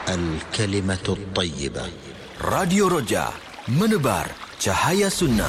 الكلمة الطيبة. راديو رجاء menebar cahaya sunnah.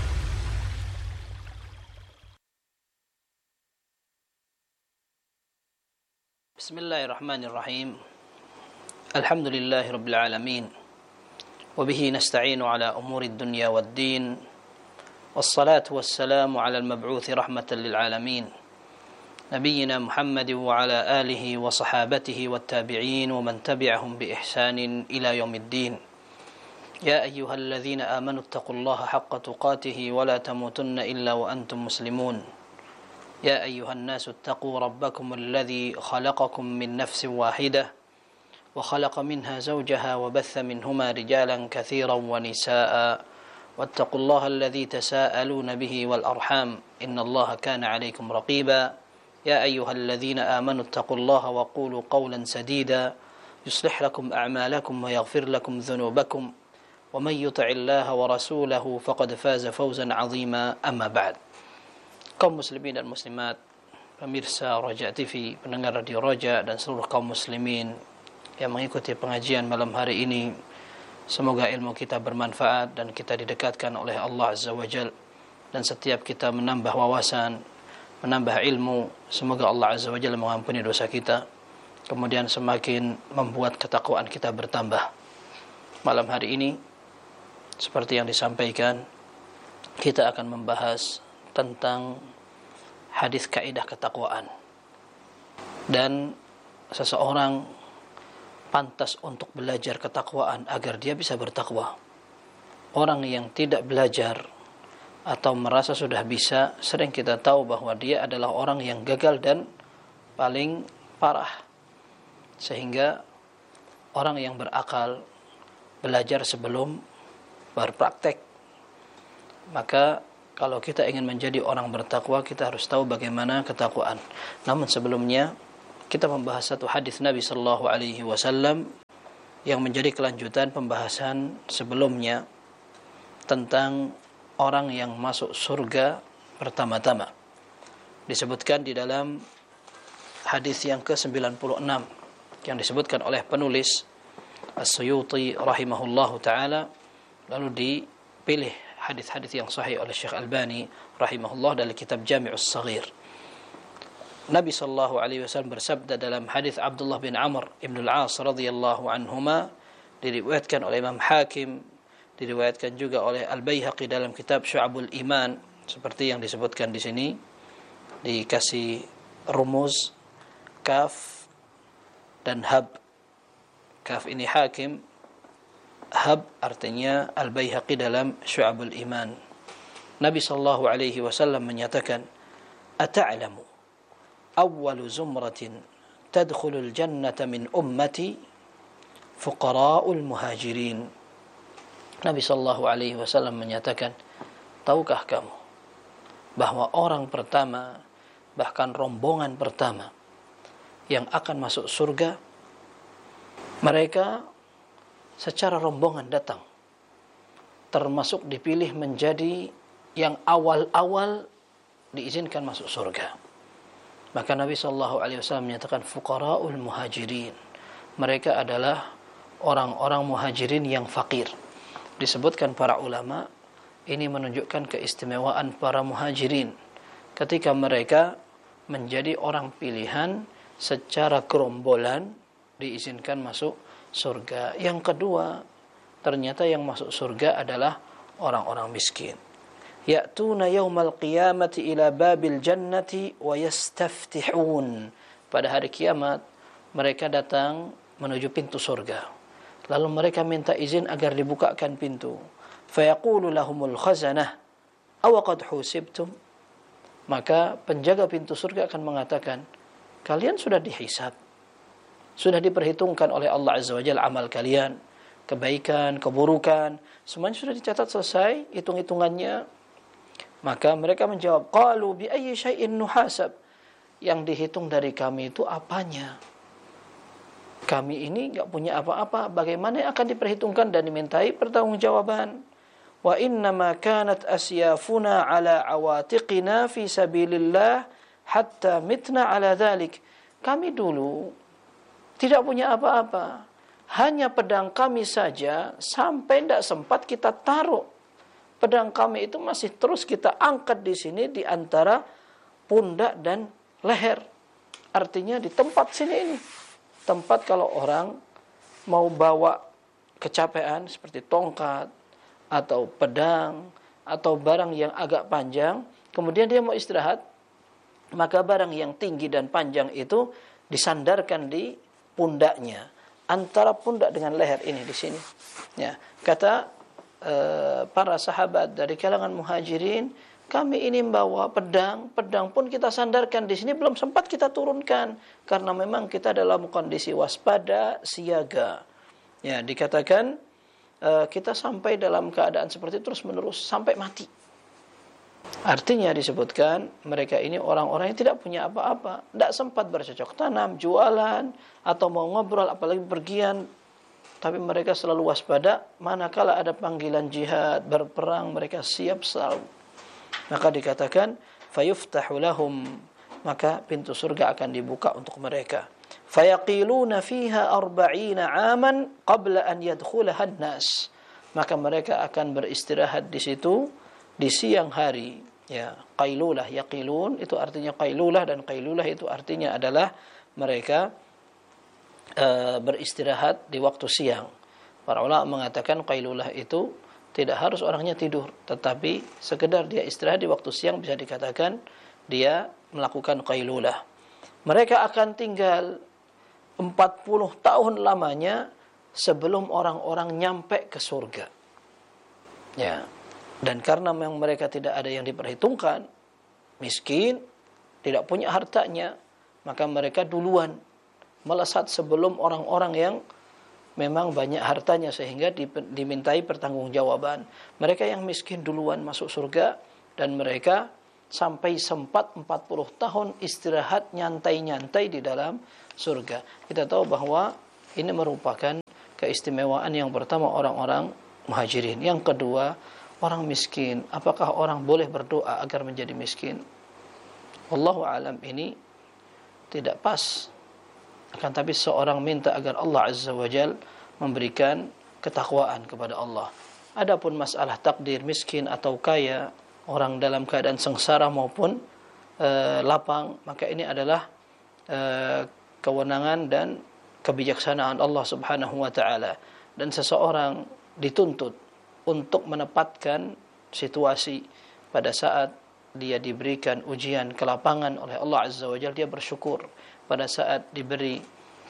بسم الله الرحمن الرحيم. الحمد لله رب العالمين، وبه نستعين على أمور الدنيا والدين، والصلاة والسلام على المبعوث رحمة للعالمين نبينا محمد وعلى آله وصحابته والتابعين ومن تبعهم بإحسان إلى يوم الدين. يا أيها الذين آمنوا اتقوا الله حق تقاته ولا تموتن إلا وأنتم مسلمون. يا أيها الناس اتقوا ربكم الذي خلقكم من نفس واحدة وخلق منها زوجها وبث منهما رجالا كثيرا ونساء واتقوا الله الذي تساءلون به والأرحام إن الله كان عليكم رقيبا. يا أيها الذين آمنوا اتقوا الله وقولوا قولا سديدا يصلح لكم أعمالكم ويغفر لكم ذنوبكم ومن يطع الله ورسوله فقد فاز فوزا عظيما. أما بعد. Kaum muslimin dan muslimat, pemirsa Raja TV, pendengar Radio Raja, dan seluruh kaum muslimin yang mengikuti pengajian malam hari ini, semoga ilmu kita bermanfaat dan kita didekatkan oleh Allah Azza wa Jal, dan setiap kita menambah wawasan, menambah ilmu, semoga Allah Azza wa Jalla mengampuni dosa kita, kemudian semakin membuat ketakwaan kita bertambah. Malam hari ini, seperti yang disampaikan, kita akan membahas tentang hadis kaidah ketakwaan. Dan seseorang pantas untuk belajar ketakwaan agar dia bisa bertakwa. Orang yang tidak belajar atau merasa sudah bisa, sering kita tahu bahwa dia adalah orang yang gagal dan paling parah. Sehingga orang yang berakal belajar sebelum berpraktek. Maka kalau kita ingin menjadi orang bertakwa, kita harus tahu bagaimana ketakwaan. Namun sebelumnya kita membahas satu hadis Nabi sallallahu alaihi wasallam yang menjadi kelanjutan pembahasan sebelumnya tentang orang yang masuk surga pertama-tama. Disebutkan di dalam hadis yang ke-96 yang disebutkan oleh penulis As-Suyuti rahimahullahu taala, lalu dipilih hadis-hadis yang sahih oleh Syekh Albani rahimahullah dalam kitab Jami'us Shaghir. Nabi sallallahu alaihi wasallam bersabda dalam hadis Abdullah bin Amr ibn al-As radhiyallahu anhuma, diriwayatkan oleh Imam Hakim, diriwayatkan juga oleh Al-Baihaqi dalam kitab Syu'abul Iman, seperti yang disebutkan di sini, dikasih rumus kaf dan hab. Kaf ini Hakim, hab artinya Al-Baihaqi dalam Syu'abul Iman. Nabi sallallahu alaihi wasallam menyatakan, "Ata'lamu awwalu zumratin tadkhulul jannata min ummati fuqara'ul muhajirin." Nabi sallallahu alaihi wasallam menyatakan, tahukah kamu bahwa orang pertama, bahkan rombongan pertama yang akan masuk surga, mereka secara rombongan datang, termasuk dipilih menjadi yang awal-awal diizinkan masuk surga. Maka Nabi SAW menyatakan fuqara'ul muhajirin, mereka adalah orang-orang muhajirin yang fakir. Disebutkan para ulama, ini menunjukkan keistimewaan para muhajirin ketika mereka menjadi orang pilihan secara gerombolan diizinkan masuk surga. Yang kedua, ternyata yang masuk surga adalah orang-orang miskin. Ya'tuna yaumal qiyamati ila babil jannati wa yastaftihun. Pada hari kiamat mereka datang menuju pintu surga. Lalu mereka minta izin agar dibukakan pintu. Fayaqulu lahumul khazanah aw qad husibtum. Maka penjaga pintu surga akan mengatakan, kalian sudah dihisab, sudah diperhitungkan oleh Allah Azza wa Jalla amal kalian, kebaikan, keburukan, semuanya sudah dicatat selesai hitung-hitungannya. Maka mereka menjawab, qalu bi ayyi syai'in nuhasab, yang dihitung dari kami itu apanya? Kami ini enggak punya apa-apa, bagaimana akan diperhitungkan dan dimintai pertanggungjawaban? Wa inna ma kanat asyafuna ala awatiqina fi sabilillah hatta mitna ala dhalik. Kami dulu tidak punya apa-apa, hanya pedang kami saja sampai tidak sempat kita taruh. Pedang kami itu masih terus kita angkat di sini di antara pundak dan leher. Artinya di tempat sini ini. Tempat kalau orang mau bawa kecapean seperti tongkat atau pedang atau barang yang agak panjang, kemudian dia mau istirahat, maka barang yang tinggi dan panjang itu disandarkan di pundaknya, antara pundak dengan leher ini di sini. Ya, kata para sahabat dari kalangan muhajirin, kami ini membawa pedang pun kita sandarkan di sini, belum sempat kita turunkan karena memang kita dalam kondisi waspada, siaga. Ya, dikatakan kita sampai dalam keadaan seperti terus menerus sampai mati. Artinya disebutkan mereka ini orang-orang yang tidak punya apa-apa, tidak sempat bercocok tanam, jualan, atau mau ngobrol, apalagi pergian. Tapi mereka selalu waspada, manakala ada panggilan jihad, berperang, mereka siap selalu. Maka dikatakan, fayuftahu lahum, maka pintu surga akan dibuka untuk mereka. Fayaqiluna fiha 40 aman qabla an yadkhulaha an-nas. Maka mereka akan beristirahat di situ di siang hari. Ya, qailulah, yaqilun itu artinya qailulah, dan qailulah itu artinya adalah mereka beristirahat di waktu siang. Para ulama mengatakan qailulah itu tidak harus orangnya tidur, tetapi sekedar dia istirahat di waktu siang bisa dikatakan dia melakukan qailulah. Mereka akan tinggal 40 tahun lamanya sebelum orang-orang nyampe ke surga. Ya. Dan karena memang mereka tidak ada yang diperhitungkan, miskin, tidak punya hartanya, maka mereka duluan melesat sebelum orang-orang yang memang banyak hartanya sehingga dimintai pertanggungjawaban. Mereka yang miskin duluan masuk surga, dan mereka sampai sempat 40 tahun istirahat nyantai-nyantai di dalam surga. Kita tahu bahwa ini merupakan keistimewaan yang pertama orang-orang muhajirin. Yang kedua, orang miskin. Apakah orang boleh berdoa agar menjadi miskin? Wallahu alam, ini tidak pas. Akan tapi seorang minta agar Allah Azza wa Jal memberikan ketakwaan kepada Allah. Adapun masalah takdir miskin atau kaya, orang dalam keadaan sengsara maupun lapang, maka ini adalah kewenangan dan kebijaksanaan Allah Subhanahu wa taala, dan seseorang dituntut untuk menempatkan situasi pada saat dia diberikan ujian kelapangan oleh Allah Azza wa Jalla, dia bersyukur. Pada saat diberi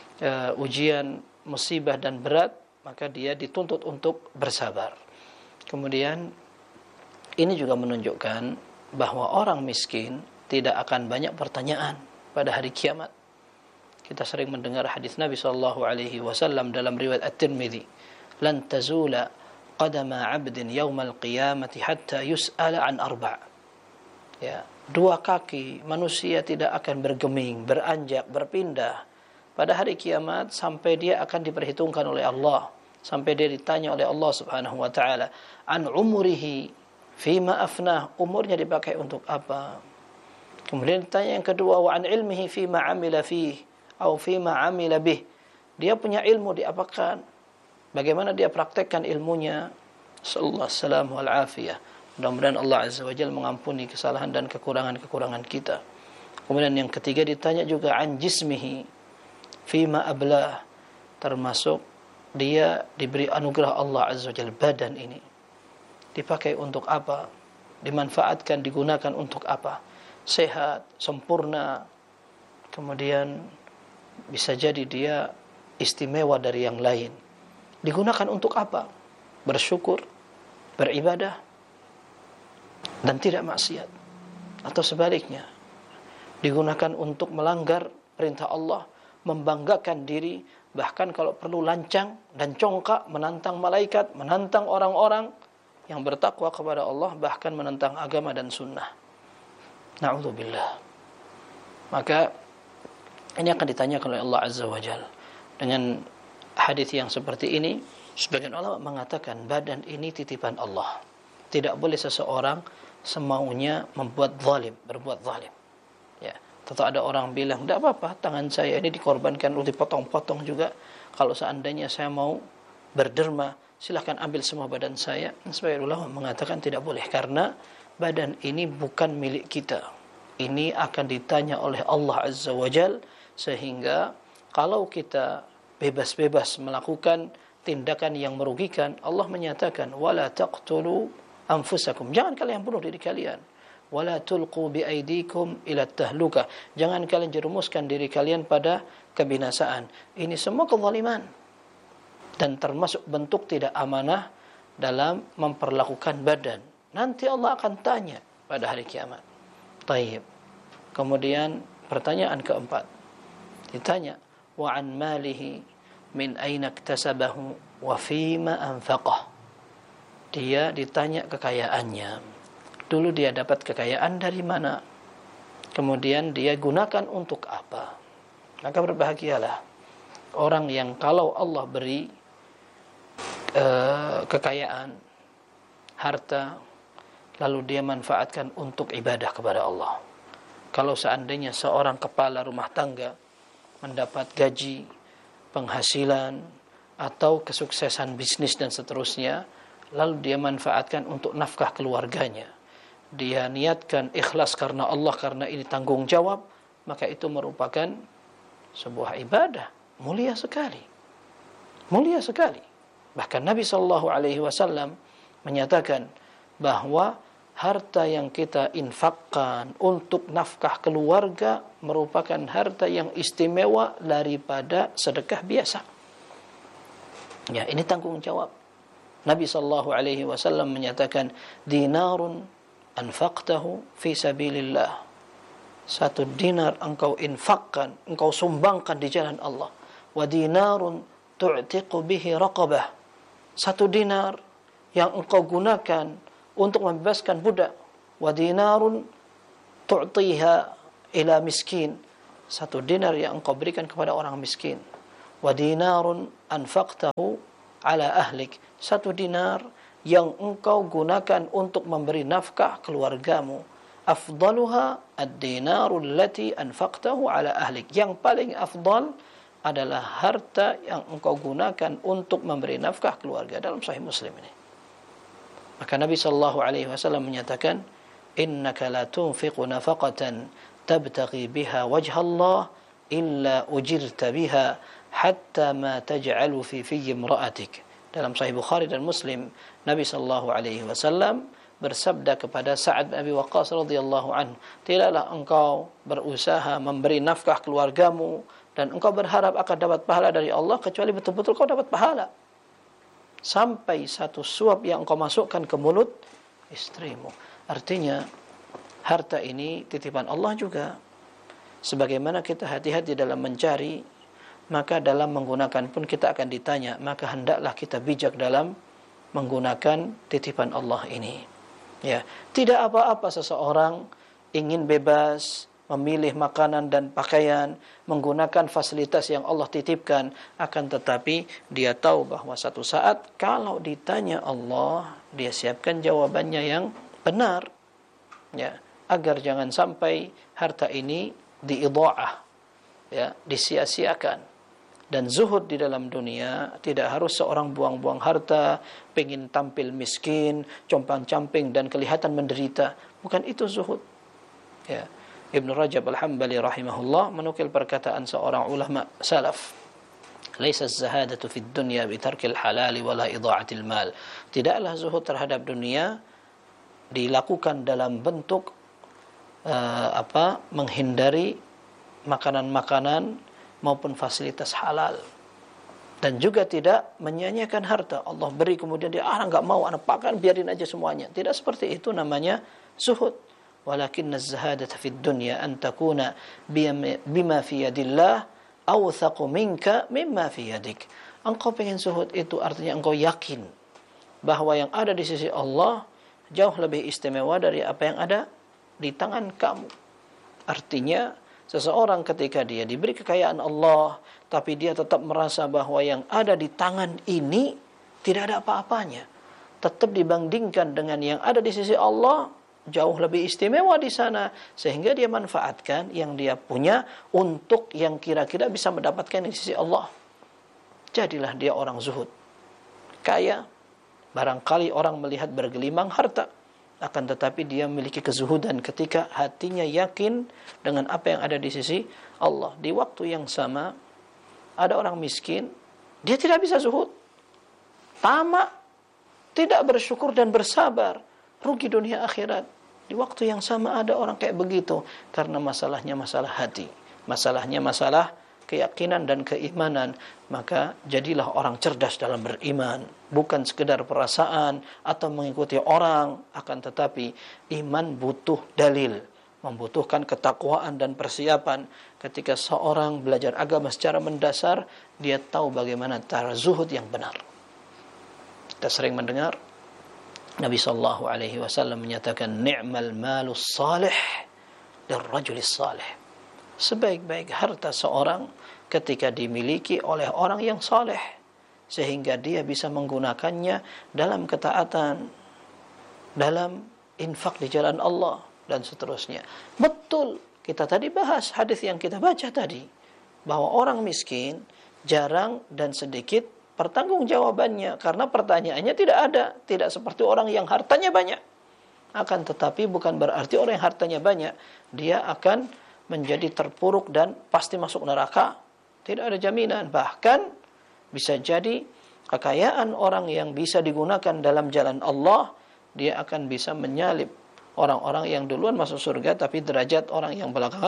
ujian musibah dan berat, maka dia dituntut untuk bersabar. Kemudian ini juga menunjukkan bahwa orang miskin tidak akan banyak pertanyaan pada hari kiamat. Kita sering mendengar hadis Nabi SAW dalam riwayat At-Tirmidzi, lan tazula qadama 'abdin yaumal qiyamati hatta yus'ala an 4. Ya, 2 kaki manusia tidak akan bergeming, beranjak, berpindah pada hari kiamat sampai dia akan diperhitungkan oleh Allah, sampai dia ditanya oleh Allah Subhanahu wa taala an umrihi fima afnah, umurnya dipakai untuk apa. Kemudian ditanya yang kedua, wa an ilmihi fima amila fihi atau fima amila bih, dia punya ilmu diapakan, bagaimana dia praktekkan ilmunya. Sallallahu alaihi wal afiyah. Mudah-mudahan Allah Azza wa Jalla mengampuni kesalahan dan kekurangan-kekurangan kita. Kemudian yang ketiga ditanya juga an jismihi fima ablah, termasuk dia diberi anugerah Allah Azza wa Jalla, badan ini dipakai untuk apa, dimanfaatkan, digunakan untuk apa, sehat, sempurna, kemudian bisa jadi dia istimewa dari yang lain, digunakan untuk apa, bersyukur, beribadah, dan tidak maksiat, atau sebaliknya digunakan untuk melanggar perintah Allah, membanggakan diri, bahkan kalau perlu lancang dan congkak, menantang malaikat, menantang orang-orang yang bertakwa kepada Allah, bahkan menentang agama dan sunnah. Na'udzubillah. Maka ini akan ditanyakan oleh Allah Azza wa Jalla. Dengan hadis yang seperti ini, sebagian ulama mengatakan badan ini titipan Allah. Tidak boleh seseorang semaunya berbuat zalim. Ya, Atau ada orang bilang, tidak apa-apa, tangan saya ini dikorbankan, dipotong-potong juga. Kalau seandainya saya mau berderma, silahkan ambil semua badan saya. Sebagian ulama mengatakan tidak boleh, karena badan ini bukan milik kita. Ini akan ditanya oleh Allah Azza wa Jal, sehingga kalau kita bebas-bebas melakukan tindakan yang merugikan, Allah menyatakan, wala taqtulu anfusakum, jangan kalian bunuh diri kalian. Wala tulqu biaidikum ila tahlukah, jangan kalian jerumuskan diri kalian pada kebinasaan. Ini semua kezaliman dan termasuk bentuk tidak amanah dalam memperlakukan badan. Nanti Allah akan tanya pada hari kiamat. Taib. Kemudian pertanyaan keempat, ditanya, wa an malihi min aina iktasabahu wa fima anfaqah. Dia ditanya kekayaannya. Dulu dia dapat kekayaan dari mana? Kemudian dia gunakan untuk apa? Maka berbahagialah orang yang kalau Allah beri kekayaan, harta, lalu dia manfaatkan untuk ibadah kepada Allah. Kalau seandainya seorang kepala rumah tangga mendapat gaji, penghasilan, atau kesuksesan bisnis dan seterusnya, lalu dia manfaatkan untuk nafkah keluarganya, dia niatkan ikhlas karena Allah, karena ini tanggung jawab, maka itu merupakan sebuah ibadah mulia sekali. Mulia sekali. Bahkan Nabi SAW menyatakan bahwa harta yang kita infakkan untuk nafkah keluarga merupakan harta yang istimewa daripada sedekah biasa. Ya, ini tanggung jawab. Nabi SAW menyatakan, dinarun anfaqtahu fi sabilillah. 1 dinar engkau infakkan, engkau sumbangkan di jalan Allah. Wa dinarun tu'tiqu bihi raqabah. 1 dinar yang engkau gunakan untuk membebaskan budak. Wa dinarun tu'tiha ila miskin. 1 dinar yang engkau berikan kepada orang miskin. Wa dinarun anfaqtahu ala ahlik. 1 dinar yang engkau gunakan untuk memberi nafkah keluargamu. Afdaluha ad-dinarul lati anfaqtahu ala ahlik. Yang paling afdal adalah harta yang engkau gunakan untuk memberi nafkah keluarga. Dalam Sahih Muslim ini. Maka Nabi SAW menyatakan, innaka la tunfiqu nafaqatan tabtaghi biha wajha Allah illa ujirta biha hatta ma taj'alu fi imra'atik. Dalam Sahih Bukhari dan Muslim, Nabi SAW bersabda kepada Sa'ad bin Abi Waqqas radhiyallahu anhu, tidaklah engkau berusaha memberi nafkah keluargamu dan engkau berharap akan dapat pahala dari Allah kecuali betul-betul kau dapat pahala sampai 1 suap yang engkau masukkan ke mulut istrimu. Artinya harta ini titipan Allah juga. Sebagaimana kita hati-hati dalam mencari, maka dalam menggunakan pun kita akan ditanya. Maka hendaklah kita bijak dalam menggunakan titipan Allah ini. Ya, tidak apa-apa seseorang ingin bebas memilih makanan dan pakaian, menggunakan fasilitas yang Allah titipkan, akan tetapi dia tahu bahwa satu saat kalau ditanya Allah, dia siapkan jawabannya yang benar. Ya, agar jangan sampai harta ini diidha'ah, ya, disia-siakan. Dan zuhud di dalam dunia tidak harus seorang buang-buang harta, pengen tampil miskin, compang-camping dan kelihatan menderita. Bukan itu zuhud. Ya. Ibnu Rajab Al-Hambali rahimahullah menukil perkataan seorang ulama salaf. Laisa az-zahadatu fid dunya bi tarkil halal wala idha'atil mal. Tidaklah zuhud terhadap dunia dilakukan dalam bentuk menghindari makanan-makanan maupun fasilitas halal, dan juga tidak menyia-nyiakan harta. Allah beri kemudian dia enggak mau, anak pakan, biarin aja semuanya. Tidak seperti itu namanya zuhud. Walakin az-zahadatu fid dunya an takuna bima fi yadillah awthaqu minka mimma fi yadik. Engkau pengen zuhud itu artinya engkau yakin bahwa yang ada di sisi Allah jauh lebih istimewa dari apa yang ada di tangan kamu. Artinya seseorang ketika dia diberi kekayaan Allah, tapi dia tetap merasa bahwa yang ada di tangan ini tidak ada apa-apanya, tetap dibandingkan dengan yang ada di sisi Allah, jauh lebih istimewa di sana, sehingga dia manfaatkan yang dia punya untuk yang kira-kira bisa mendapatkan di sisi Allah. Jadilah dia orang zuhud. Kaya, barangkali orang melihat bergelimang harta, akan tetapi dia memiliki kezuhudan ketika hatinya yakin dengan apa yang ada di sisi Allah. Di waktu yang sama, ada orang miskin, dia tidak bisa zuhud, tamak, tidak bersyukur dan bersabar, rugi dunia akhirat. Di waktu yang sama ada orang kayak begitu, karena masalahnya masalah hati, masalahnya masalah keyakinan dan keimanan. Maka jadilah orang cerdas dalam beriman, bukan sekedar perasaan atau mengikuti orang, akan tetapi iman butuh dalil, membutuhkan ketakwaan dan persiapan. Ketika seorang belajar agama secara mendasar, dia tahu bagaimana cara zuhud yang benar. Kita sering mendengar Nabi SAW menyatakan, ni'mal malus salih lirrajulis salih. Sebaik-baik harta seorang ketika dimiliki oleh orang yang saleh, sehingga dia bisa menggunakannya dalam ketaatan, dalam infak di jalan Allah, dan seterusnya. Betul, kita tadi bahas hadis yang kita baca tadi, bahwa orang miskin jarang dan sedikit pertanggungjawabannya, karena pertanyaannya tidak ada, tidak seperti orang yang hartanya banyak. Akan tetapi bukan berarti orang yang hartanya banyak dia akan menjadi terpuruk dan pasti masuk neraka. Tidak ada jaminan. Bahkan bisa jadi kekayaan orang yang bisa digunakan dalam jalan Allah, dia akan bisa menyalip orang-orang yang duluan masuk surga, tapi derajat orang yang belakangan